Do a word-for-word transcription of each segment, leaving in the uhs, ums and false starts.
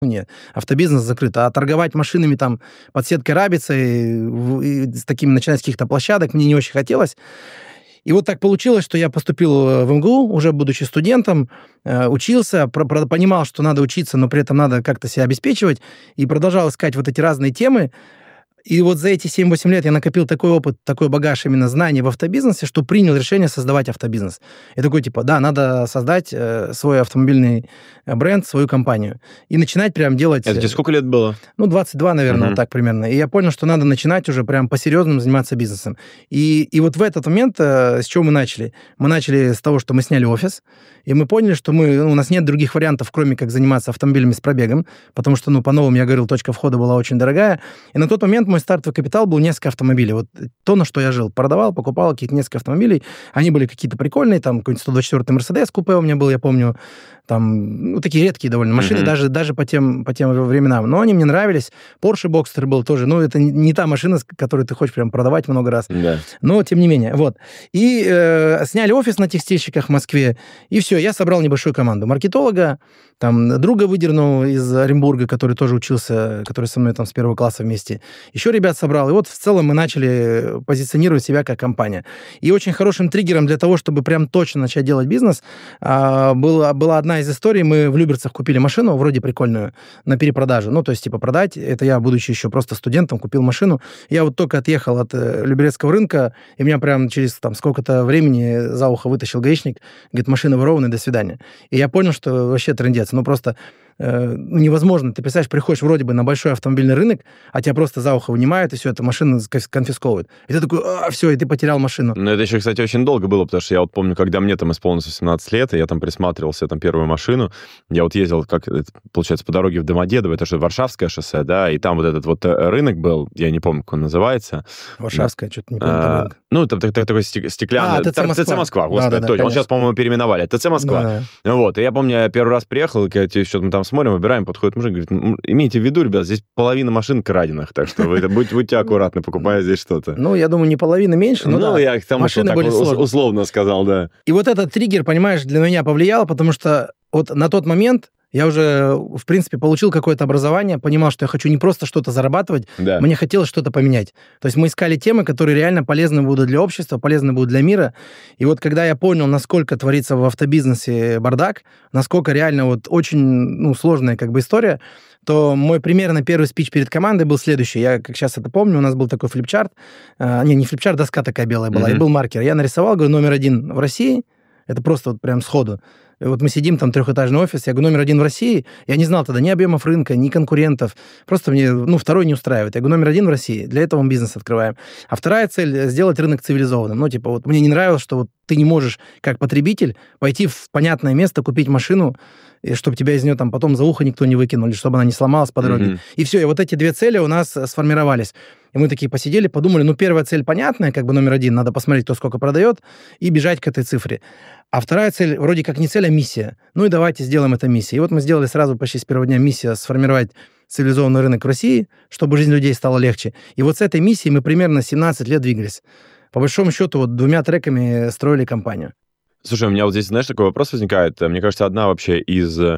нет, автобизнес закрыт. А торговать машинами там под сеткой рабицы и, и с такими начинать с каких-то площадок мне не очень хотелось. И вот так получилось, что я поступил в эм гэ у, уже будучи студентом, учился, про- про- понимал, что надо учиться, но при этом надо как-то себя обеспечивать, и продолжал искать вот эти разные темы. И вот за эти семь-восемь лет я накопил такой опыт, такой багаж именно знаний в автобизнесе, что принял решение создавать автобизнес. И такой, типа, да, надо создать э, свой автомобильный бренд, свою компанию. И начинать прям делать... Это тебе сколько лет было? Ну, двадцать два, наверное, Мгм. вот так примерно. И я понял, что надо начинать уже прям по-серьезному заниматься бизнесом. И, и вот в этот момент э, с чего мы начали? Мы начали с того, что мы сняли офис, и мы поняли, что мы, ну, у нас нет других вариантов, кроме как заниматься автомобилями с пробегом, потому что, ну, по-новому, я говорил, точка входа была очень дорогая. И на тот момент мой стартовый капитал был несколько автомобилей. Вот то, на что я жил. Продавал, покупал какие-то несколько автомобилей. Они были какие-то прикольные, там какой-нибудь сто двадцать четыре Мерседес купе у меня был, я помню. Там, ну, такие редкие довольно машины, Мгм. даже, даже по тем, по тем временам. Но они мне нравились. Porsche Boxster был тоже. Ну, это не, не та машина, с которой ты хочешь прям продавать много раз. Да. Но, тем не менее, вот. И э, сняли офис на текстильщиках в Москве, и все, я собрал небольшую команду. Маркетолога, там, друга выдернул из Оренбурга, который тоже учился, который со мной там с первого класса вместе. Еще ребят собрал. И вот в целом мы начали позиционировать себя как компания. И очень хорошим триггером для того, чтобы прям точно начать делать бизнес, а, была, была одна из историй. Мы в Люберцах купили машину, вроде прикольную, на перепродажу. Ну, то есть, типа, продать. Это я, будучи еще просто студентом, купил машину. Я вот только отъехал от э, Люберецкого рынка, и меня прям через там сколько-то времени за ухо вытащил гаишник, говорит, машина ворованная, до свидания. И я понял, что вообще трындец. Ну, просто э, ну, невозможно. Ты, представляешь, приходишь вроде бы на большой автомобильный рынок, а тебя просто за ухо вынимают, и все, эту машину скон- конфисковывают. И ты такой, а, все, и ты потерял машину. Ну, это еще, кстати, очень долго было, потому что я вот помню, когда мне там исполнилось восемнадцать лет, и я там присматривался, там, первую машину, я вот ездил, как, это, получается, по дороге в Домодедово, это же Варшавское шоссе, да, и там вот этот вот э, рынок был, я не помню, как он называется. Варшавская, что-то не помню. там А, рынок. ну, там так- так- такой стек- стеклянный... А, ТЦ Т- Москва. ТЦ Москва, господи, Да-да-да, точно. Он конечно. сейчас, по-моему, переименовали. ТЦ Москва. Да. Вот, и я помню, я первый раз приехал, и что-то мы там смотрим, выбираем, подходит мужик, говорит, «М, имейте в виду, ребят, здесь половина машин краденых, так что вы будьте, будьте аккуратны, покупая здесь что-то». Ну, я думаю, не половина меньше, но Ну, да. я к тому, что Машины так были ус- сложные. условно сказал, да. И вот этот триггер, понимаешь, для меня повлиял, потому что вот на тот момент я уже, в принципе, получил какое-то образование, понимал, что я хочу не просто что-то зарабатывать, Да. мне хотелось что-то поменять. То есть мы искали темы, которые реально полезны будут для общества, полезны будут для мира. И вот когда я понял, насколько творится в автобизнесе бардак, насколько реально вот очень, ну, сложная как бы история, то мой примерно первый спич перед командой был следующий. Я, как сейчас это помню, у нас был такой флипчарт. А, не, не флипчарт, доска такая белая была, и Мгм. был маркер. Я нарисовал, говорю, номер один в России. Это просто вот прям сходу. И вот мы сидим, там трехэтажный офис, я говорю, номер один в России. Я не знал тогда ни объемов рынка, ни конкурентов. Просто мне, ну, второй не устраивает. Я говорю, номер один в России. Для этого мы бизнес открываем. А вторая цель — сделать рынок цивилизованным. Ну, типа, вот мне не нравилось, что вот ты не можешь, как потребитель, пойти в понятное место, купить машину, и чтобы тебя из нее там потом за ухо никто не выкинул, или чтобы она не сломалась по дороге. Мгм. И все, и вот эти две цели у нас э, сформировались. И мы такие посидели, подумали, ну, первая цель понятная, как бы номер один, надо посмотреть, кто сколько продает, и бежать к этой цифре. А вторая цель, вроде как не цель, а миссия. Ну и давайте сделаем это миссией. И вот мы сделали сразу почти с первого дня миссия сформировать цивилизованный рынок в России, чтобы жизнь людей стала легче. И вот с этой миссией мы примерно семнадцать лет двигались. По большому счету, вот двумя треками строили компанию. Слушай, у меня вот здесь, знаешь, такой вопрос возникает. Мне кажется, одна вообще из э,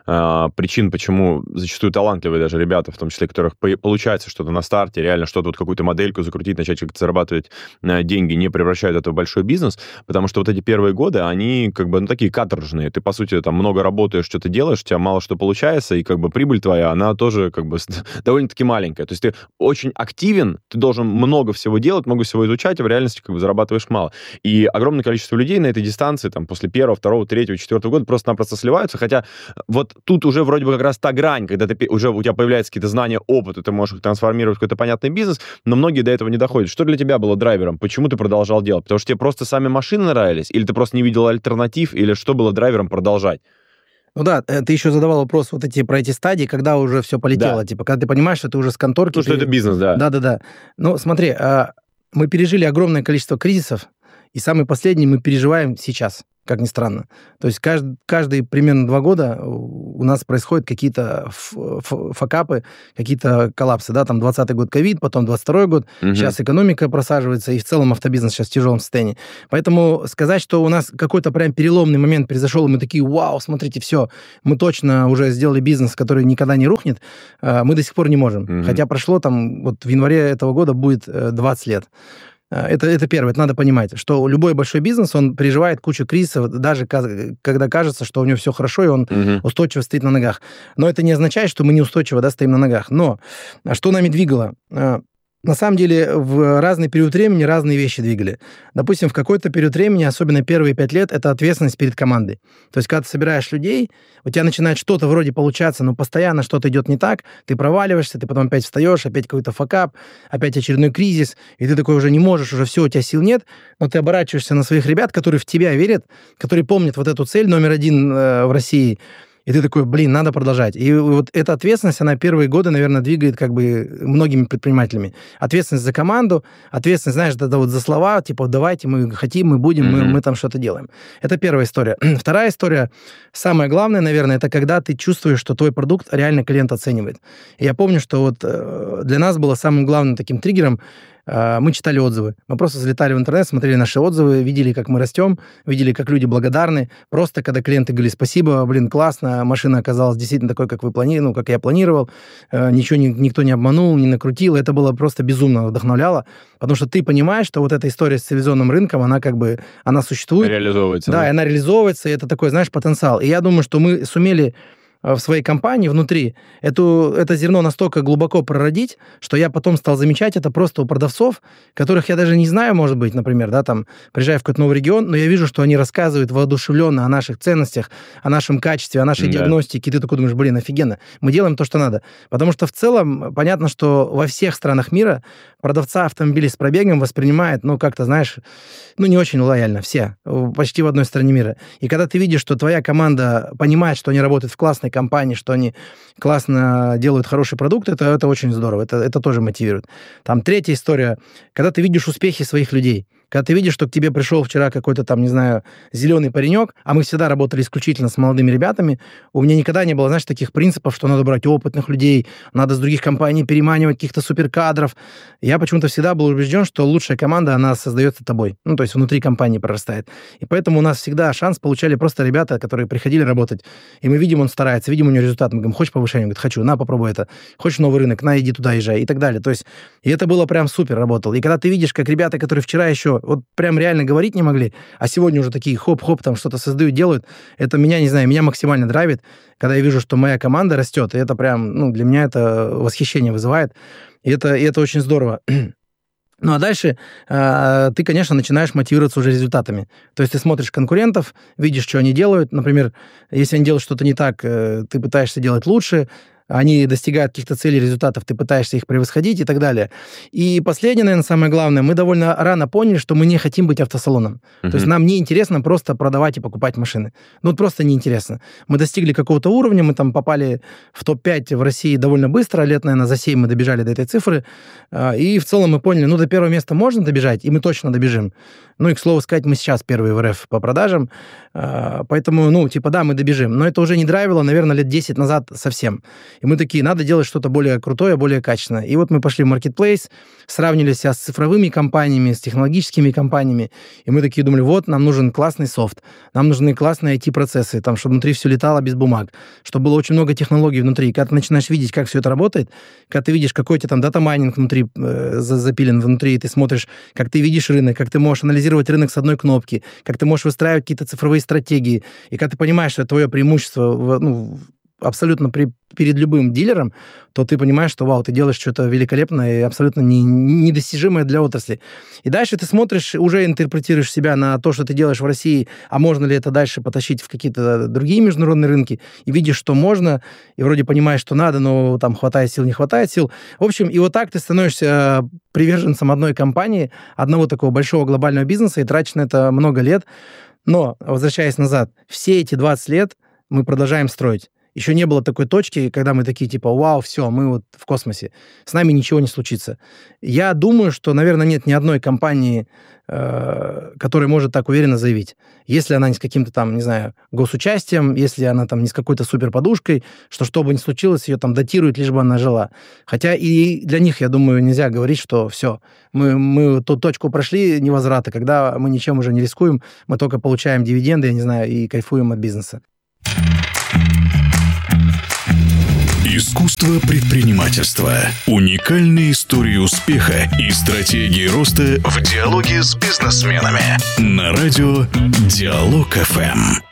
причин, почему зачастую талантливые даже ребята, в том числе, у которых по- получается что-то на старте, реально что-то, вот какую-то модельку закрутить, начать как-то зарабатывать э, деньги, не превращают это в большой бизнес, потому что вот эти первые годы, они как бы, ну, такие каторжные. Ты, по сути, там много работаешь, что-то делаешь, у тебя мало что получается, и как бы прибыль твоя, она тоже как бы довольно-таки маленькая. То есть ты очень активен, ты должен много всего делать, много всего изучать, а в реальности как бы зарабатываешь мало. И огромное количество людей на этой дистанции там, после первого, второго, третьего, четвертого года просто-напросто сливаются, хотя вот тут уже вроде бы как раз та грань, когда ты, уже у тебя появляются какие-то знания, опыт, и ты можешь их трансформировать в какой-то понятный бизнес, но многие до этого не доходят. Что для тебя было драйвером? Почему ты продолжал делать? Потому что тебе просто сами машины нравились? Или ты просто не видел альтернатив? Или что было драйвером продолжать? Ну да, э, ты еще задавал вопрос вот эти, про эти стадии, когда уже все полетело. Да. Типа, когда ты понимаешь, что ты уже с конторки... Ну, что ты- это бизнес, да. Да-да-да. Ну, смотри, а, мы пережили огромное количество кризисов, и самый последний мы переживаем сейчас. как ни странно. То есть каждый, каждые примерно два года у нас происходят какие-то факапы, какие-то коллапсы, да, там двадцатый год ковид, потом двадцать второй год, угу. Сейчас экономика просаживается, и в целом автобизнес сейчас в тяжелом состоянии. Поэтому сказать, что у нас какой-то прям переломный момент произошел, и мы такие, вау, смотрите, все, мы точно уже сделали бизнес, который никогда не рухнет, мы до сих пор не можем. Угу. Хотя прошло там, вот в январе этого года будет двадцать лет. Это, это первое, это надо понимать, что любой большой бизнес, он переживает кучу кризисов, даже когда кажется, что у него все хорошо, и он угу. устойчиво стоит на ногах. Но это не означает, что мы неустойчиво, да, стоим на ногах. Но что нами двигало? На самом деле, в разный период времени разные вещи двигали. Допустим, в какой-то период времени, особенно первые пять лет, это ответственность перед командой. То есть, когда ты собираешь людей, у тебя начинает что-то вроде получаться, но постоянно что-то идет не так, ты проваливаешься, ты потом опять встаешь, опять какой-то факап, опять очередной кризис, и ты такой уже не можешь, уже все, у тебя сил нет, но ты оборачиваешься на своих ребят, которые в тебя верят, которые помнят вот эту цель номер один э, в России, и ты такой, блин, надо продолжать. И вот эта ответственность, она первые годы, наверное, двигает как бы многими предпринимателями. Ответственность за команду, ответственность, знаешь, это вот за слова, типа, давайте, мы хотим, мы будем, mm-hmm. мы, мы там что-то делаем. Это первая история. Вторая история, самое главное, наверное, это когда ты чувствуешь, что твой продукт реально клиент оценивает. И я помню, что вот для нас было самым главным таким триггером, мы читали отзывы. Мы просто залетали в интернет, смотрели наши отзывы, видели, как мы растем, видели, как люди благодарны. Просто когда клиенты говорили, спасибо, блин, классно, машина оказалась действительно такой, как вы планировали, ну, как я планировал, ничего ни, никто не обманул, не накрутил. Это было просто безумно вдохновляло, потому что ты понимаешь, что вот эта история с цивилизованным рынком, она как бы, она существует. Реализовывается. Да, да? И она реализовывается, и это такой, знаешь, потенциал. И я думаю, что мы сумели в своей компании внутри эту, это зерно настолько глубоко прородить, что я потом стал замечать это просто у продавцов, которых я даже не знаю, может быть, например, да, там, приезжаю в какой-то новый регион, но я вижу, что они рассказывают воодушевленно о наших ценностях, о нашем качестве, о нашей да. диагностике, и ты такой думаешь, блин, офигенно, мы делаем то, что надо. Потому что в целом понятно, что во всех странах мира продавца автомобилей с пробегом воспринимает, ну, как-то, знаешь, ну, не очень лояльно, все, почти в одной стране мира. И когда ты видишь, что твоя команда понимает, что они работают в классной компании, что они классно делают хороший продукт, это, это очень здорово, это, это тоже мотивирует. Там третья история, когда ты видишь успехи своих людей, когда ты видишь, что к тебе пришел вчера какой-то там, не знаю, зеленый паренек, а мы всегда работали исключительно с молодыми ребятами, у меня никогда не было, знаешь, таких принципов, что надо брать опытных людей, надо с других компаний переманивать каких-то суперкадров. Я почему-то всегда был убежден, что лучшая команда, она создается тобой, ну, то есть внутри компании прорастает. И поэтому у нас всегда шанс получали просто ребята, которые приходили работать, и мы видим, он старается, видим у него результат, мы говорим, хочешь повышение? Он говорит, хочу, на, попробуй это. Хочешь новый рынок? На, иди туда, езжай, и так далее. То есть, и это было прям супер, работало. И когда ты видишь, как ребята, которые вчера еще вот прям реально говорить не могли, а сегодня уже такие хоп-хоп, там что-то создают, делают, это меня, не знаю, меня максимально драйвит, когда я вижу, что моя команда растет, и это прям, ну, для меня это восхищение вызывает, и это, и это очень здорово. Ну, а дальше э, ты, конечно, начинаешь мотивироваться уже результатами. То есть ты смотришь конкурентов, видишь, что они делают. Например, если они делают что-то не так, э, ты пытаешься делать лучше, они достигают каких-то целей, результатов, ты пытаешься их превосходить и так далее. И последнее, наверное, самое главное, мы довольно рано поняли, что мы не хотим быть автосалоном. Uh-huh. То есть нам не интересно просто продавать и покупать машины. Ну, вот просто неинтересно. Мы достигли какого-то уровня, мы там попали в топ пять в России довольно быстро, лет, наверное, за семь мы добежали до этой цифры, и в целом мы поняли, ну, до первого места можно добежать, и мы точно добежим. Ну, и, к слову сказать, мы сейчас первые в РФ по продажам, поэтому, ну, типа, да, мы добежим. Но это уже не драйвило, наверное, лет десять назад совсем. И мы такие, надо делать что-то более крутое, более качественное. И вот мы пошли в маркетплейс, сравнили себя с цифровыми компаниями, с технологическими компаниями, и мы такие думали, вот, нам нужен классный софт, нам нужны классные ай ти-процессы, там, чтобы внутри все летало без бумаг, чтобы было очень много технологий внутри. И когда ты начинаешь видеть, как все это работает, когда ты видишь, какой у тебя там дата-майнинг внутри э, запилен внутри, и ты смотришь, как ты видишь рынок, как ты можешь анализировать рынок с одной кнопки, как ты можешь выстраивать какие-то цифровые стратегии, и когда ты понимаешь, что это твое преимущество в, ну, абсолютно при, перед любым дилером, то ты понимаешь, что, вау, ты делаешь что-то великолепное и абсолютно не, недостижимое для отрасли. И дальше ты смотришь, уже интерпретируешь себя на то, что ты делаешь в России, а можно ли это дальше потащить в какие-то другие международные рынки, и видишь, что можно, и вроде понимаешь, что надо, но там хватает сил, не хватает сил. В общем, и вот так ты становишься приверженцем одной компании, одного такого большого глобального бизнеса, и тратишь на это много лет. Но, возвращаясь назад, все эти двадцать лет мы продолжаем строить. Еще не было такой точки, когда мы такие, типа, вау, все, мы вот в космосе. С нами ничего не случится. Я думаю, что, наверное, нет ни одной компании, э, которая может так уверенно заявить. Если она не с каким-то там, не знаю, госучастием, если она там не с какой-то суперподушкой, что что бы ни случилось, ее там датируют, лишь бы она жила. Хотя и для них, я думаю, нельзя говорить, что все, мы, мы ту точку прошли невозврата, когда мы ничем уже не рискуем, мы только получаем дивиденды, я не знаю, и кайфуем от бизнеса. Искусство предпринимательства. Уникальные истории успеха и стратегии роста в диалоге с бизнесменами. На радио Диалог эф эм.